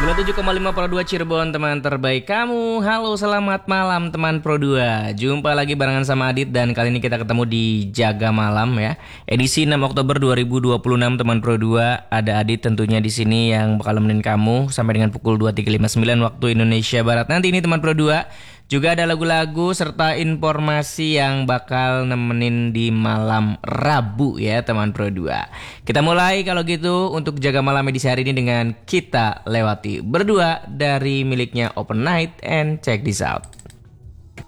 97,5 Pro 2 Cirebon, teman terbaik kamu. Halo, selamat malam teman Pro 2. Jumpa lagi barengan sama Adit dan kali ini kita ketemu di Jaga Malam ya. Edisi 6 Oktober 2026 teman Pro 2. Ada Adit tentunya di sini yang bakal nemenin kamu sampai dengan pukul 23.59 waktu Indonesia Barat. Nanti ini teman Pro 2 juga ada lagu-lagu serta informasi yang bakal nemenin di malam Rabu ya teman Pro 2. Kita mulai kalau gitu untuk Jaga Malam edisi hari ini dengan Kita Lewati berdua dari miliknya Open Night and Check This Out.